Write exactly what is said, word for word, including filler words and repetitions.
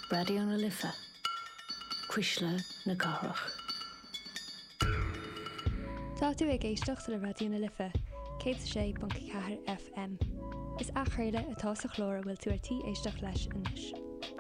Radio na Lifa. Quisla na Garach. Tá tú ag éisteach le Radio na Lifa, cé sé bunca chathair F M. Is achréile atá sa chlór bhfuil tú ar tí éisteach leis inis.